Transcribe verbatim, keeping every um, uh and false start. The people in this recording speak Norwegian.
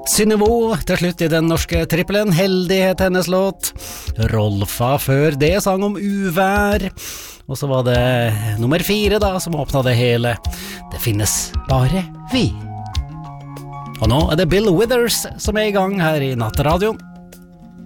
Synnøve til slutt I den norske trippelen, heldighet hennes låt. Rolfa før det sang om uvær. Og så var det nummer fire da, som åpnet det hele. Det finnes bare vi. Og nå er det Bill Withers som er I gang her I Nattradioen.